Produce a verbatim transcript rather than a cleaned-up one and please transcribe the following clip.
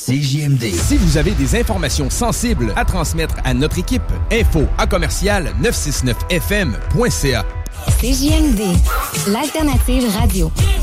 C J M D. Si vous avez des informations sensibles à transmettre à notre équipe, info à commercial neuf cent soixante-neuf F M point C A. C J M D, l'alternative radio.